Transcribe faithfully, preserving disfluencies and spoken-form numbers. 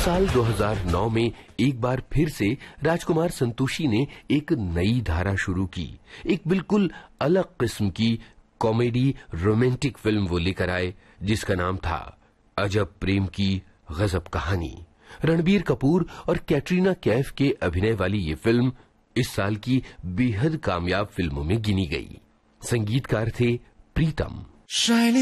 साल दो हज़ार नौ में एक बार फिर से राजकुमार संतोषी ने एक नई धारा शुरू की। एक बिल्कुल अलग किस्म की कॉमेडी रोमांटिक फिल्म वो लेकर आए जिसका नाम था अजब प्रेम की गजब कहानी। रणबीर कपूर और कैटरीना कैफ के अभिनय वाली ये फिल्म इस साल की बेहद कामयाब फिल्मों में गिनी गई। संगीतकार थे प्रीतम।